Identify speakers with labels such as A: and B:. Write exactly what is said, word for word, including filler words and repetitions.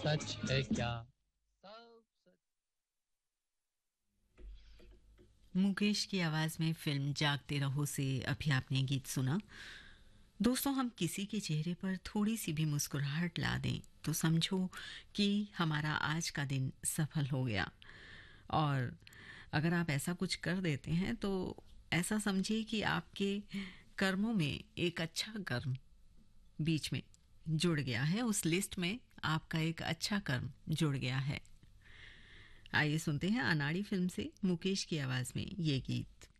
A: सच है क्या? सब सच।
B: मुकेश की आवाज में फिल्म जागते रहो से अभी आपने गीत सुना। दोस्तों, हम किसी के चेहरे पर थोड़ी सी भी मुस्कुराहट ला दें तो समझो कि हमारा आज का दिन सफल हो गया। और अगर आप ऐसा कुछ कर देते हैं तो ऐसा समझिए कि आपके कर्मों में एक अच्छा कर्म बीच में जुड़ गया है, उस लिस्ट में आपका एक अच्छा कर्म जुड़ गया है। आइए सुनते हैं अनाड़ी फिल्म से मुकेश की आवाज में ये गीत।